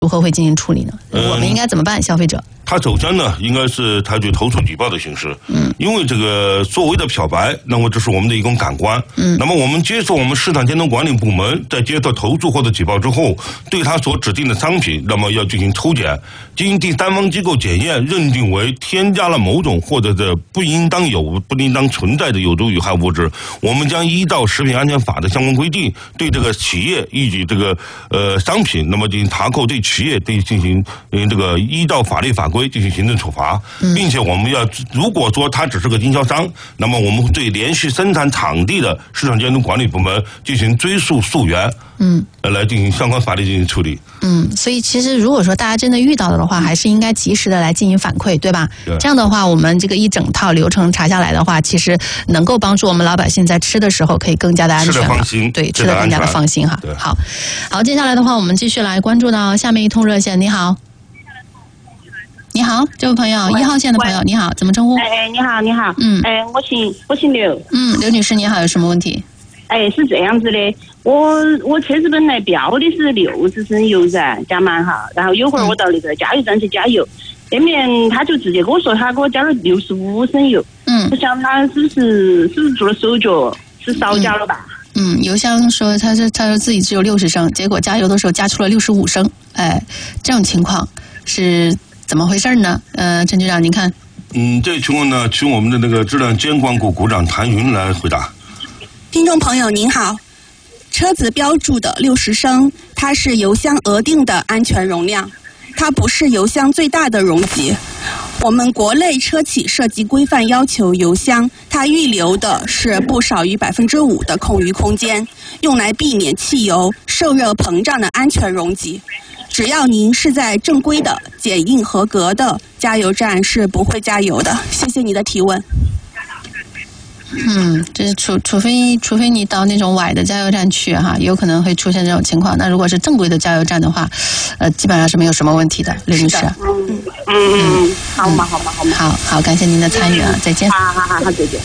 如何会进行处理呢？我们应该怎么办？消费者？ 他首先呢，应该是采取投诉举报的形式。因为这个所谓的漂白，那么这是我们的一种感官。那么我们接受我们市场监督管理部门在接到投诉或者举报之后，对他所指定的商品，那么要进行抽检，经第三方机构检验，认定为添加了某种或者的不应当存在的有毒有害物质，我们将依照食品安全法的相关规定，对这个企业依据这个商品，那么进行查扣，对企业对进行这个依照法律法规进行行政处罚，并且我们要如果说他只是个经销商，那么我们对连续生产场地的市场监督管理部门进行追溯溯源，来进行相关法律进行处理。 所以其实如果说大家真的遇到了的话，还是应该及时的来进行反馈，对吧？ 对。 这样的话，我们这个一整套流程查下来的话，其实能够帮助我们老百姓在吃的时候可以更加的安全， 吃的放心， 对，吃的更加的放心哈。好，接下来的话，我们继续来关注到下面一通热线。你好。你好，这位朋友，1号线的朋友，你好，怎么称呼？ 你好，你好。我姓刘。 刘女士，你好，有什么问题？ 是这样子的，我车子本来标的是60升油噻，加满哈，然后有会儿我到那个加油站去加油，那边他就直接跟我说他给我加了65升油。我想他是不是做了手脚，是少加了吧？ 油箱说他说自己只有60升，结果加油的时候加出了65升，这种情况是怎么回事呢？陈局长您看。 这情况呢，请我们的那个质量监管股股长谭云来回答。 听众朋友您好，车子标注的60升，它是油箱额定的安全容量，它不是油箱最大的容积。我们国内车企设计规范要求油箱它预留的是不少于5%的空余空间，用来避免汽油受热膨胀的安全容积。只要您是在正规的检印合格的加油站是不会加油的。谢谢你的提问。 这除非你到那种歪的加油站去哈，有可能会出现这种情况。那如果是正规的加油站的话，基本上是没有什么问题的，刘女士。 好嘛。 好，感谢您的参与啊，再见。 好，再见。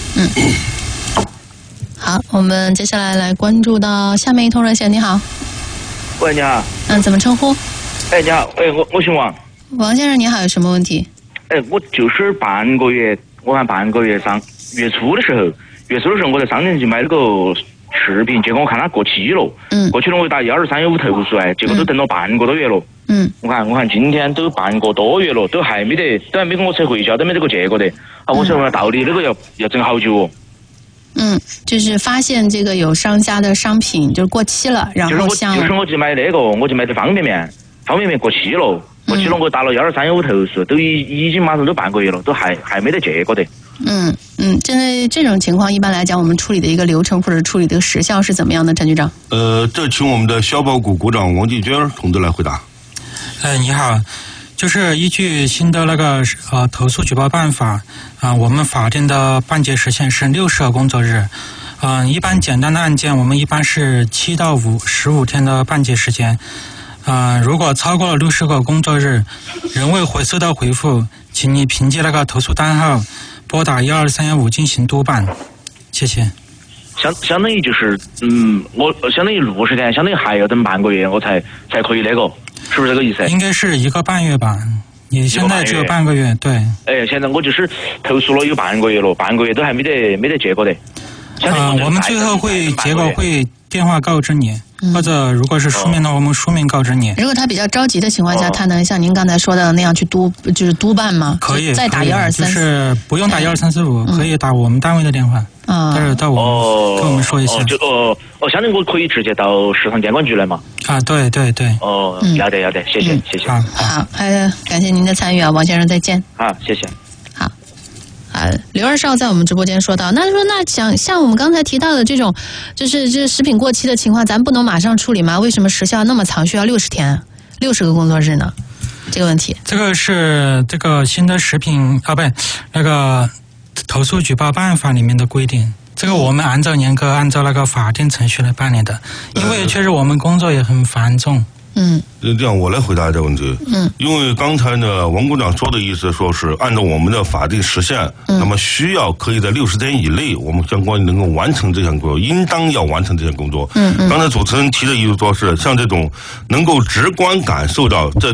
好，我们接下来关注到下面一通热线。你好。 喂，你好。 怎么称呼？ 你好，我姓王。 王先生你好，有什么问题？ 我就是半个月上月初的时候我在商店去买那个食品，结果我看它过期了。过期了我打12315投诉结果都等了半个多月了。我看今天都半个多月了，都还没跟我撤回销，都没这个结果的。我说到底那个要整好久哦。 就是发现这个有商家的商品就是过期了，然后就是我去买我去买的方便面过期了，我打了12315投诉，都已经马上都半个月了，都还没得结果的。 现在这种情况一般来讲，我们处理的一个流程或者处理的时效是怎么样的，陈局长？ 这请我们的消保股股长王继娟同志来回答。 你好，就是依据新的那个投诉举报办法我们法定的办结时限是60个工作日。一般简单的案件，我们一般是7到15天的办结时间。如果超过了60个工作日，仍未收到回复，请你凭借那个投诉单号拨打12315进行督办。谢谢。 相当于就是我相当于60天，相当于还要等半个月我才可以那个，是不是这个意思？ 应该是1个半月吧，你现在只有半个月，对。 现在我就是投诉了有半个月了，半个月都还没得结果的。 我们最后结果会电话告知你，或者如果是书面的，我们书面告知你。 如果他比较着急的情况下，他能像您刚才说的那样去督办吗？ 可以， 再打123， 就是不用打12345，可以打我们单位的电话。但是到跟我们说一下。 相当于我可以直接到市场监管局来嘛？ 对。 要得，谢谢。 好，感谢您的参与啊，王先生，再见。 好，谢谢。 刘二少在我们直播间说到，那像我们刚才提到的这种，就是食品过期的情况，咱不能马上处理吗？为什么时效那么长，需要60天，60个工作日呢？这个问题， 这个是这个新的食品那个投诉举报办法里面的规定。这个我们严格按照那个法定程序来办理的，因为确实我们工作也很繁重。 这样我来回答这个问题。因为刚才呢，王股长说的意思说是按照我们的法定时限，那么需要可以在60天以内，我们相关能够完成这项工作，应当要完成这项工作。刚才主持人提的意思说是像这种能够直观感受到在